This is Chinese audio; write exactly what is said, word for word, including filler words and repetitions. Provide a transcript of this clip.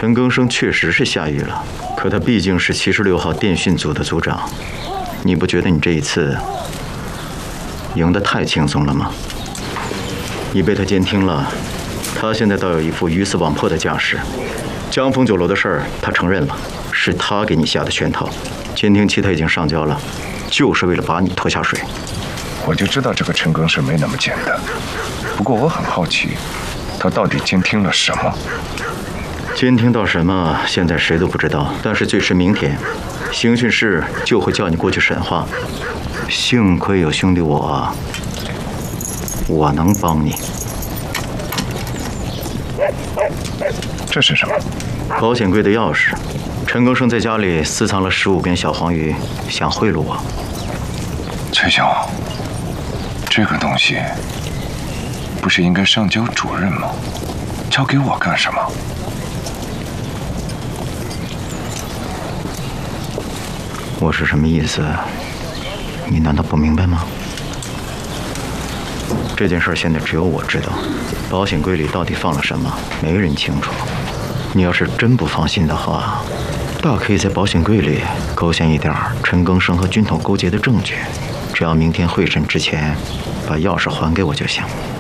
陈更生确实是下狱了，可他毕竟是七十六号电讯组的组长，你不觉得你这一次赢得太轻松了吗？你被他监听了，他现在倒有一副鱼死网破的架势。江峰酒楼的事儿他承认了，是他给你下的圈套，监听器他已经上交了，就是为了把你拖下水。 我就知道这个陈更生没那么简单，不过我很好奇，他到底监听了什么？ 监听到什么，现在谁都不知道。但是最迟明天，刑讯室就会叫你过去审话。幸亏有兄弟我，我能帮你。 这是什么？ 保险柜的钥匙。陈更生在家里私藏了十五根小黄鱼，想贿赂我。 崔兄，这个东西不是应该上交主任吗？交给我干什么？ 我是什么意思？你难道不明白吗？这件事现在只有我知道，保险柜里到底放了什么，没人清楚。你要是真不放心的话，大可以在保险柜里勾选一点陈更生和军统勾结的证据，只要明天会审之前把钥匙还给我就行。